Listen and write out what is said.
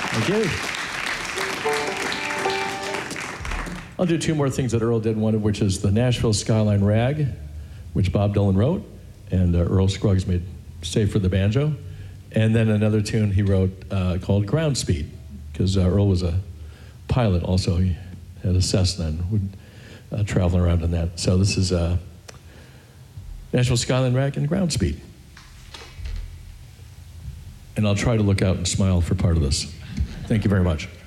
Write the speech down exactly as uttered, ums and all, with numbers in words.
Thank you. I'll do two more things that Earl did, one of which is the Nashville Skyline Rag, which Bob Dylan wrote, and uh, Earl Scruggs made Save for the Banjo. And then another tune he wrote uh, called Ground Speed, because uh, Earl was a pilot also. He had a Cessna and would uh, travel around in that. So this is uh, Nashville Skyline Rag and Ground Speed. And I'll try to look out and smile for part of this. Thank you very much.